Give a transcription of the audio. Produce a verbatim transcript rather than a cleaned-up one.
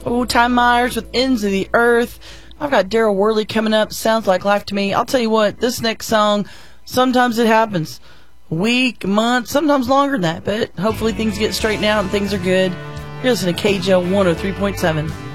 Oh, Ty Myers with Ends of the Earth. I've got Daryl Worley coming up. Sounds like life to me. I'll tell you what, this next song, sometimes it happens. A week, a month, sometimes longer than that. But hopefully things get straightened out and things are good. You're listening to K J O one oh three point seven.